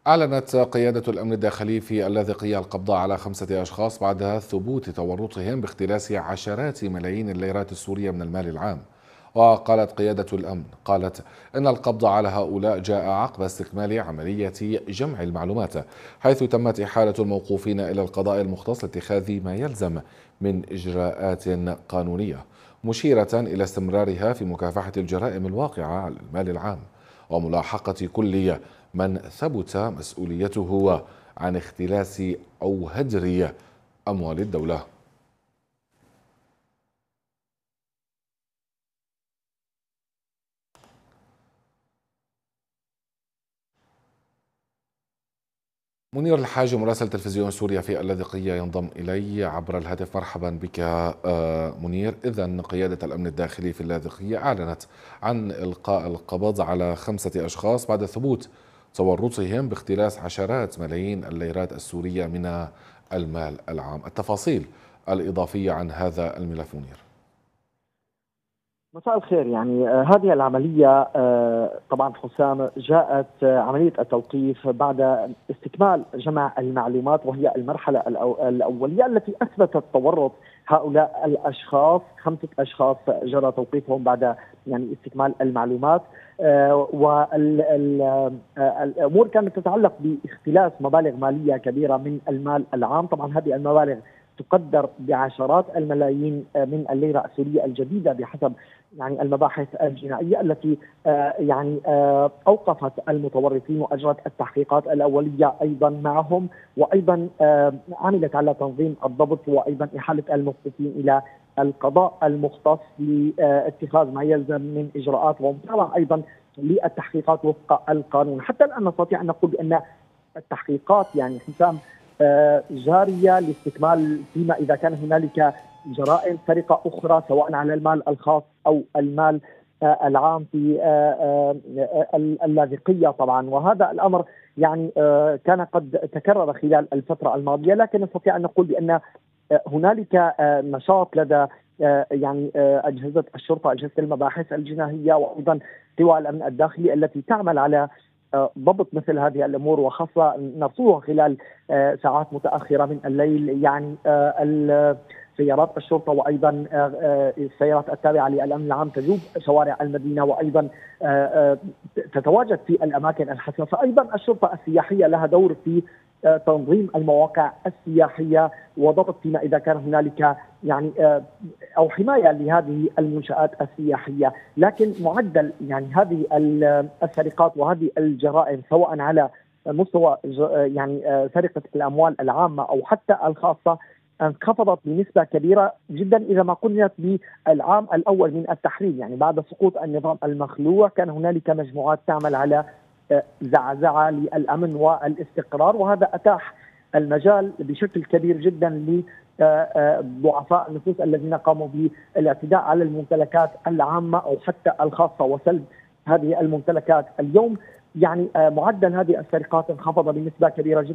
أعلنت قيادة الأمن الداخلي في اللاذقية القبض على 5 أشخاص بعد ثبوت تورطهم باختلاس عشرات ملايين الليرات السورية من المال العام. وقالت قيادة الأمن إن القبض على هؤلاء جاء عقب استكمال عملية جمع المعلومات، حيث تمت إحالة الموقوفين إلى القضاء المختص لاتخاذ ما يلزم من إجراءات قانونية، مشيرة إلى استمرارها في مكافحة الجرائم الواقعة على المال العام وملاحقة كل من ثبت مسؤوليته عن اختلاس أو هدر أموال الدولة. منير الحاج، مراسل تلفزيون سوريا في اللاذقية، ينضم إلي عبر الهاتف. مرحبا بك منير. إذن قيادة الأمن الداخلي في اللاذقية أعلنت عن إلقاء القبض على 5 أشخاص بعد ثبوت تورطهم باختلاس عشرات ملايين الليرات السورية من المال العام. التفاصيل الإضافية عن هذا الملف منير. مساء الخير. هذه العملية طبعا حسام جاءت عملية التوقيف بعد استكمال جمع المعلومات، وهي المرحلة الأولية التي أثبتت تورط هؤلاء الأشخاص. 5 أشخاص جرى توقيفهم بعد استكمال المعلومات، والأمور كانت تتعلق باختلاس مبالغ مالية كبيرة من المال العام. طبعا هذه المبالغ تقدر بعشرات الملايين من الليرة السورية الجديدة بحسب المباحث الجنائية التي أوقفت المتورطين وأجرت التحقيقات الأولية أيضا معهم، وأيضا عملت على تنظيم الضبط وأيضا إحالة الموقوفين إلى القضاء المختص لاتخاذ ما يلزم من إجراءات ومتابعة أيضا للتحقيقات وفق القانون. حتى الآن نستطيع أن نقول بأن التحقيقات حسام جارية لاستكمال فيما إذا كان هنالك جرائم سرقة أخرى سواء على المال الخاص أو المال العام في اللاذقية طبعا. وهذا الأمر كان قد تكرر خلال الفترة الماضية، لكن نستطيع أن نقول بأن هنالك نشاط لدى أجهزة الشرطة، أجهزة المباحث الجنائية، وأيضا لواء الأمن الداخلي التي تعمل على ضبط مثل هذه الأمور، وخاصة نرصدها خلال ساعات متأخرة من الليل. سيارات الشرطة وأيضا السيارات التابعة للأمن العام تجوب شوارع المدينة، وأيضا تتواجد في الأماكن الحساسة. أيضا الشرطة السياحية لها دور في تنظيم المواقع السياحية وضبط فيما إذا كان هنالك أو حماية لهذه المنشآت السياحية. لكن معدل هذه السرقات وهذه الجرائم سواء على مستوى سرقة الأموال العامة أو حتى الخاصة انخفضت بنسبة كبيرة جدا إذا ما قرنت بالعام الأول من التحرير. بعد سقوط النظام المخلوع كان هنالك مجموعات تعمل على زعزعة للأمن والاستقرار، وهذا أتاح المجال بشكل كبير جدا لضعفاء النفوس الذين قاموا بالاعتداء على الممتلكات العامة أو حتى الخاصة وسلب هذه الممتلكات. اليوم معدل هذه السرقات انخفض بنسبة كبيرة جدا.